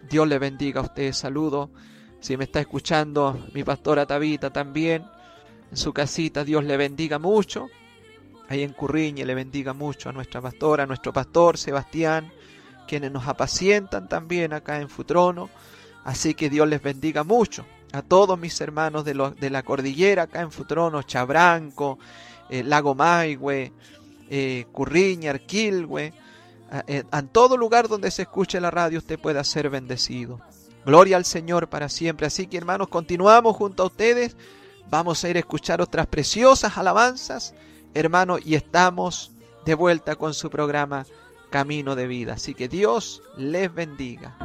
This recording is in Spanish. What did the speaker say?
Dios le bendiga a usted. Saludo. Si me está escuchando mi pastora Tabita también, en su casita, Dios le bendiga mucho. Ahí en Curriñe le bendiga mucho a nuestra pastora, a nuestro pastor Sebastián, quienes nos apacientan también acá en Futrono. Así que Dios les bendiga mucho. A todos mis hermanos de la cordillera acá en Futrono, Chabranco, Lago Maihue, Curriñe, Arquilhue. En todo lugar donde se escuche la radio usted pueda ser bendecido. Gloria al Señor para siempre. Así que hermanos, continuamos junto a ustedes. Vamos a ir a escuchar otras preciosas alabanzas, hermanos, y estamos de vuelta con su programa Camino de Vida. Así que Dios les bendiga.